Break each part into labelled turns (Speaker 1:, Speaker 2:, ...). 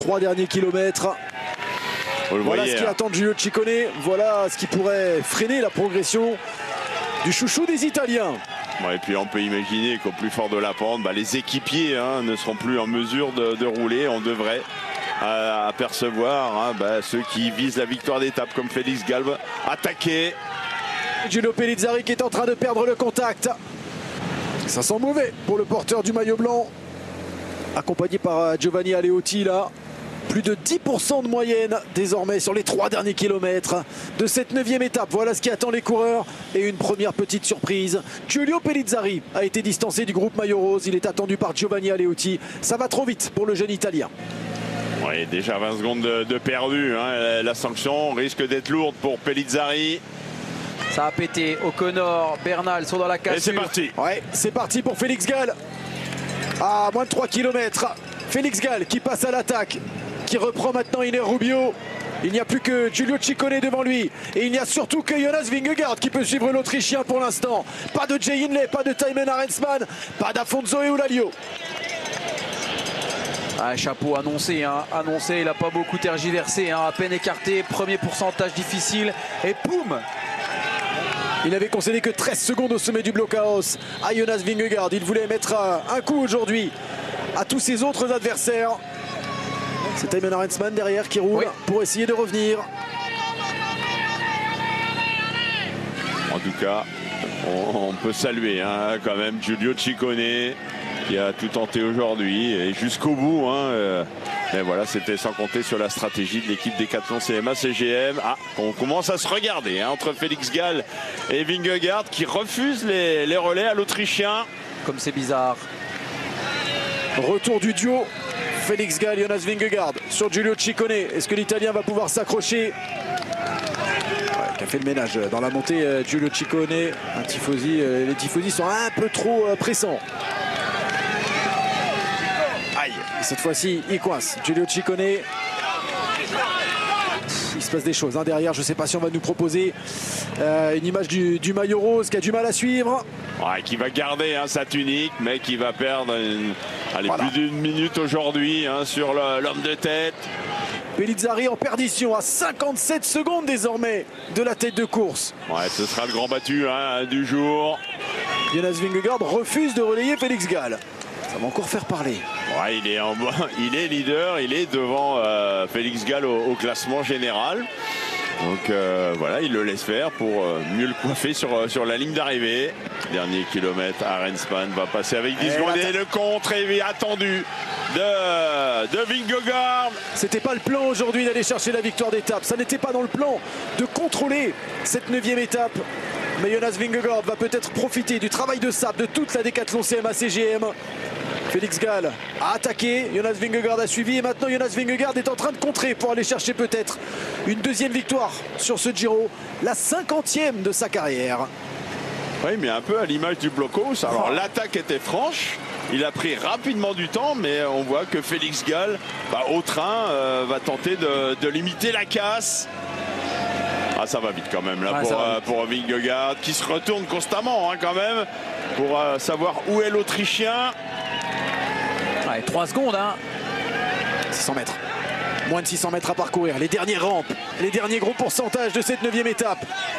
Speaker 1: 3 derniers kilomètres. Voilà ce qui attend Giulio Ciccone. Voilà ce qui pourrait freiner la progression du chouchou des Italiens.
Speaker 2: Ouais, et puis on peut imaginer qu'au plus fort de la pente, les équipiers ne seront plus en mesure de rouler. On devrait apercevoir ceux qui visent la victoire d'étape comme Félix Gall attaquer.
Speaker 1: Giulio Pellizzari qui est en train de perdre le contact. Ça sent mauvais pour le porteur du maillot blanc, accompagné par Giovanni Aleotti là. Plus de 10% de moyenne désormais sur les 3 derniers kilomètres de cette 9e étape. Voilà ce qui attend les coureurs. Et une première petite surprise. Giulio Pellizzari a été distancé du groupe maillot rose. Il est attendu par Giovanni Aleotti. Ça va trop vite pour le jeune Italien.
Speaker 2: Oui, déjà 20 secondes de perdu. La sanction risque d'être lourde pour Pellizzari.
Speaker 3: Ça a pété. O'Connor, Bernal sont dans la cassure.
Speaker 2: Et c'est parti.
Speaker 1: Ouais, c'est parti pour Félix Gall. À moins de 3 km. Félix Gall qui passe à l'attaque, qui reprend maintenant Iner Rubio. Il n'y a plus que Giulio Ciccone devant lui. Et il n'y a surtout que Jonas Vingegaard qui peut suivre l'Autrichien pour l'instant. Pas de Jay Hindley, pas de Thymen Arensman, pas d'Afonso Eulalio.
Speaker 3: Chapeau annoncé, annoncé, il n'a pas beaucoup tergiversé, à peine écarté, premier pourcentage difficile. Et poum!
Speaker 1: Il n'avait concédé que 13 secondes au sommet du blockhouse à Jonas Vingegaard. Il voulait mettre un coup aujourd'hui à tous ses autres adversaires. C'est Thymen Arensman derrière qui roule pour essayer de revenir.
Speaker 2: En tout cas, on peut saluer quand même Giulio Ciccone qui a tout tenté aujourd'hui et jusqu'au bout. Mais voilà, c'était sans compter sur la stratégie de l'équipe Decathlon CMA CGM. On commence à se regarder entre Félix Gall et Vingegaard qui refusent les relais à l'Autrichien.
Speaker 3: Comme c'est bizarre.
Speaker 1: Retour du duo Félix Gall, Jonas Vingegaard sur Giulio Ciccone. Est-ce que l'Italien va pouvoir s'accrocher? Qui a fait le ménage dans la montée, Giulio Ciccone. Un tifosi, les tifosi sont un peu trop pressants. Aïe, et cette fois-ci il coince Giulio Ciccone. Il se passe des choses derrière. Je ne sais pas si on va nous proposer une image du maillot rose qui a du mal à suivre.
Speaker 2: Qui va garder sa tunique, mais qui va perdre plus d'une minute aujourd'hui sur l'homme de tête.
Speaker 1: Pellizzari en perdition à 57 secondes désormais de la tête de course.
Speaker 2: Ce sera le grand battu du jour.
Speaker 1: Jonas Vingegaard refuse de relayer Félix Gall. Ça va encore faire parler.
Speaker 2: Il est leader, il est devant Félix Gall au classement général. Donc voilà, il le laisse faire pour mieux le coiffer sur la ligne d'arrivée. Dernier kilomètre, Arensman va passer avec 10 secondes et le contre est attendu de Vingegaard.
Speaker 1: C'était pas le plan aujourd'hui d'aller chercher la victoire d'étape. Ça n'était pas dans le plan de contrôler cette 9e étape. Mais Jonas Vingegaard va peut-être profiter du travail de sable de toute la Decathlon CMA CGM. Félix Gall a attaqué, Jonas Vingegaard a suivi et maintenant Jonas Vingegaard est en train de contrer pour aller chercher peut-être une 2e victoire sur ce Giro, la 50e de sa carrière.
Speaker 2: Oui, mais un peu à l'image du blockhouse. Alors l'attaque était franche, il a pris rapidement du temps, mais on voit que Félix Gall, au train, va tenter de limiter la casse. Ça va vite quand même là pour Vingegaard qui se retourne constamment quand même pour savoir où est l'Autrichien.
Speaker 3: 3 secondes
Speaker 1: 600 mètres. Moins de 600 mètres à parcourir. Les dernières rampes, les derniers gros pourcentages de cette 9e étape.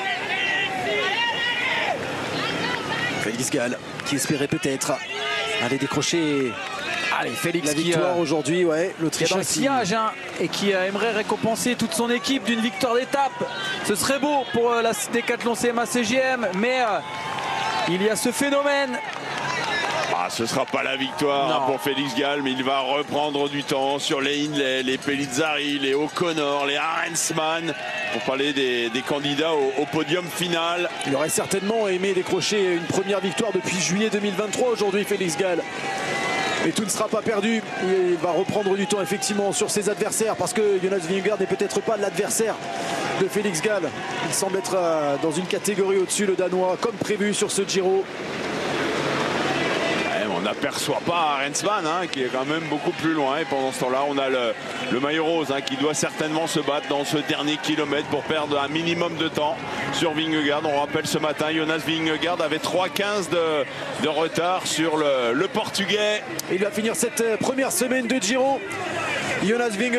Speaker 1: Félix Gall qui espérait peut-être aller décrocher
Speaker 3: Félix
Speaker 1: la victoire aujourd'hui. L'Autrichien
Speaker 3: dans le sillage et qui aimerait récompenser toute son équipe d'une victoire d'étape. Ce serait beau pour la Decathlon CMA CGM, mais il y a ce phénomène.
Speaker 2: Ce ne sera pas la victoire pour Félix Gall, mais il va reprendre du temps sur les Hindley, les Pellizzari, les O'Connor, les Arensman, pour parler des candidats au podium final.
Speaker 1: Il aurait certainement aimé décrocher une première victoire depuis juillet 2023 aujourd'hui, Félix Gall. Mais tout ne sera pas perdu. Il va reprendre du temps effectivement sur ses adversaires parce que Jonas Vingegaard n'est peut-être pas l'adversaire de Félix Gall. Il semble être dans une catégorie au-dessus, le Danois, comme prévu sur ce Giro.
Speaker 2: On n'aperçoit pas Arensman qui est quand même beaucoup plus loin. Et pendant ce temps-là, on a le maillot rose qui doit certainement se battre dans ce dernier kilomètre pour perdre un minimum de temps sur Vingegaard. On rappelle ce matin, Jonas Vingegaard avait 3,15 de retard sur le Portugais.
Speaker 1: Il va finir cette première semaine de Giro. Jonas Vingegaard.